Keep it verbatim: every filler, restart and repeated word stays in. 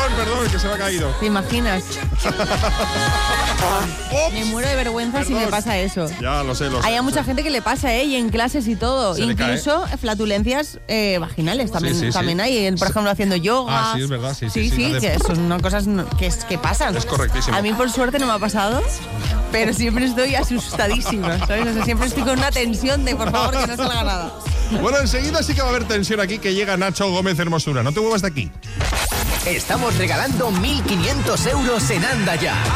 Perdón, perdón, que se me ha caído. ¿Te imaginas? Me muero de vergüenza Perdón. si me pasa eso. Ya, lo sé, lo sé. Hay a mucha gente que le pasa, ¿eh? Y en clases y todo. Se le Incluso flatulencias eh, vaginales también, Sí, sí, también sí. hay. Por ejemplo, haciendo yoga. Ah, sí, es verdad, sí, Sí, sí, sí, sí, la de- que son no, cosas no- que, es- que pasan. Es correctísimo. A mí, por suerte, no me ha pasado, pero siempre estoy asustadísima, ¿sabes? O sea, siempre estoy con una tensión de, por favor, que no salga nada. Bueno, enseguida sí que va a haber tensión aquí, que llega Nacho Gómez Hermosura. No te muevas de aquí. Estamos regalando mil quinientos euros en Anda Ya.